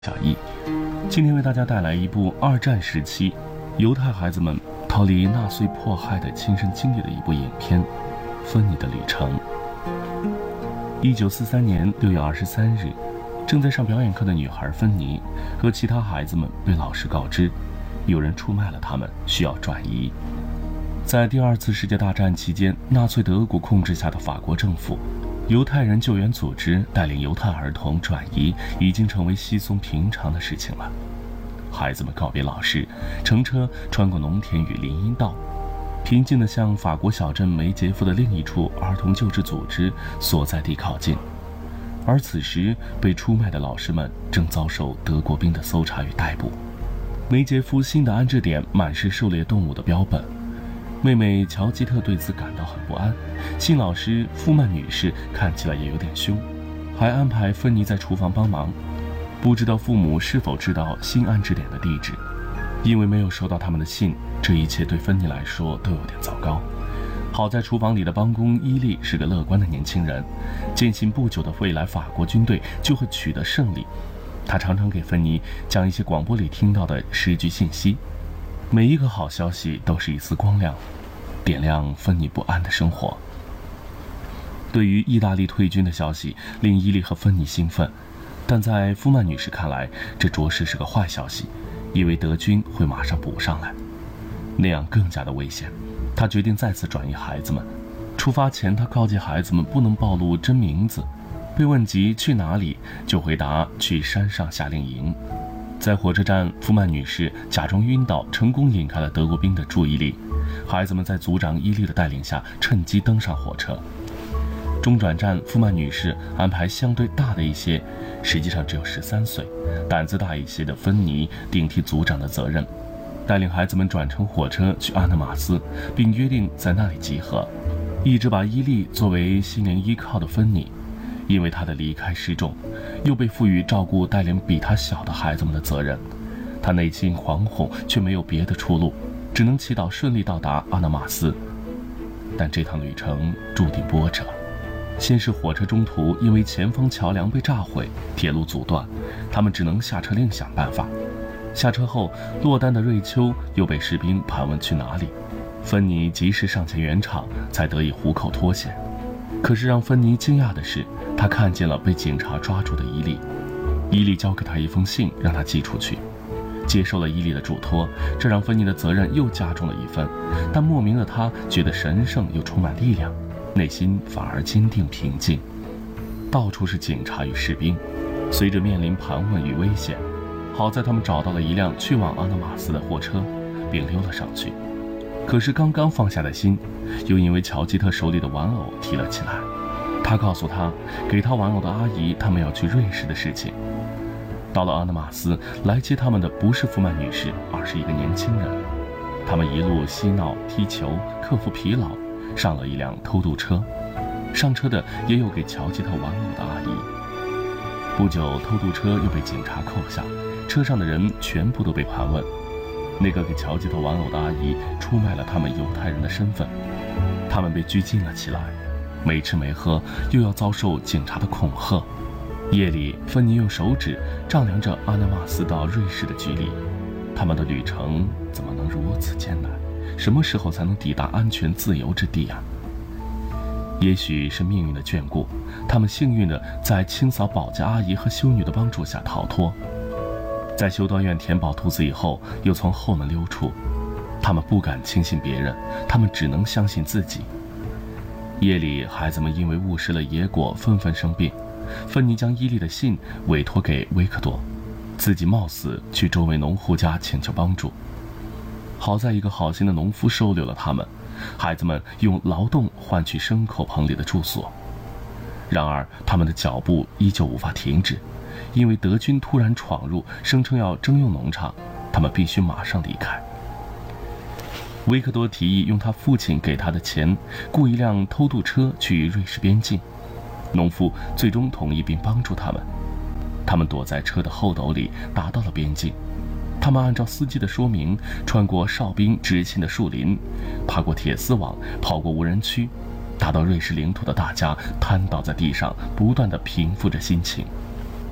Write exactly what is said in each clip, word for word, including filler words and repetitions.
小易，今天为大家带来一部二战时期犹太孩子们逃离纳粹迫害的亲身经历的一部影片《芬妮的旅程》。一九四三年六月二十三日，正在上表演课的女孩芬妮和其他孩子们被老师告知，有人出卖了他们，需要转移。在第二次世界大战期间，纳粹德国控制下的法国政府犹太人救援组织带领犹太儿童转移已经成为稀松平常的事情了。孩子们告别老师，乘车穿过农田与林荫道，平静地向法国小镇梅杰夫的另一处儿童救治组织所在地靠近。而此时被出卖的老师们正遭受德国兵的搜查与逮捕。梅杰夫新的安置点满是狩猎动物的标本。妹妹乔吉特对此感到很不安，新老师夫曼女士看起来也有点凶，还安排芬妮在厨房帮忙。不知道父母是否知道新安置点的地址，因为没有收到他们的信，这一切对芬妮来说都有点糟糕。好在厨房里的帮工伊利是个乐观的年轻人，坚信不久的未来法国军队就会取得胜利。他常常给芬妮讲一些广播里听到的诗句信息，每一个好消息都是一丝光亮，点亮芬妮不安的生活。对于意大利退军的消息令伊利和芬妮兴奋，但在夫曼女士看来，这着实是个坏消息，因为德军会马上补上来，那样更加的危险。她决定再次转移孩子们。出发前，她告诫孩子们不能暴露真名字，被问及去哪里，就回答去山上夏令营。在火车站，夫曼女士假装晕倒，成功引开了德国兵的注意力。孩子们在组长伊利的带领下趁机登上火车。中转站，夫曼女士安排相对大的一些，实际上只有十三岁，胆子大一些的芬妮顶替组长的责任，带领孩子们转乘火车去阿纳马斯，并约定在那里集合。一直把伊利作为心灵依靠的芬妮，因为他的离开失重，又被赋予照顾带领比他小的孩子们的责任。他内心惶恐，却没有别的出路，只能祈祷顺利到达阿纳马斯。但这趟旅程注定波折。先是火车中途因为前方桥梁被炸毁，铁路阻断，他们只能下车另想办法。下车后，落单的瑞秋又被士兵盘问去哪里，芬妮及时上前圆场，才得以虎口脱险。可是让芬妮惊讶的是，她看见了被警察抓住的伊利。伊利交给她一封信，让她寄出去。接受了伊利的嘱托，这让芬妮的责任又加重了一分，但莫名的她觉得神圣又充满力量，内心反而坚定平静。到处是警察与士兵，随着面临盘问与危险，好在他们找到了一辆去往阿纳马斯的货车，并溜了上去。可是刚刚放下的心，又因为乔吉特手里的玩偶提了起来。他告诉他，给他玩偶的阿姨他们要去瑞士的事情。到了阿纳马斯，来接他们的不是福曼女士，而是一个年轻人。他们一路嬉闹踢球，克服疲劳，上了一辆偷渡车。上车的也有给乔吉特玩偶的阿姨。不久，偷渡车又被警察扣下，车上的人全部都被盘问。那个给乔吉特玩偶的阿姨出卖了他们犹太人的身份，他们被拘禁了起来，没吃没喝，又要遭受警察的恐吓。夜里，芬妮用手指丈量着阿纳马斯到瑞士的距离。他们的旅程怎么能如此艰难？什么时候才能抵达安全自由之地啊？也许是命运的眷顾，他们幸运地在清扫保洁阿姨和修女的帮助下逃脱。在修道院填饱肚子以后，又从后门溜出。他们不敢轻信别人，他们只能相信自己。夜里，孩子们因为误食了野果，纷纷生病。芬妮将伊利的信委托给维克多，自己冒死去周围农户家请求帮助。好在一个好心的农夫收留了他们，孩子们用劳动换取牲口棚里的住所。然而，他们的脚步依旧无法停止，因为德军突然闯入，声称要征用农场，他们必须马上离开。维克多提议用他父亲给他的钱雇一辆偷渡车去瑞士边境。农夫最终同意并帮助他们。他们躲在车的后斗里，达到了边境。他们按照司机的说明，穿过哨兵执勤的树林，爬过铁丝网，跑过无人区，达到瑞士领土的大家瘫倒在地上，不断地平复着心情。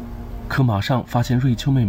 可马上发现瑞秋妹妹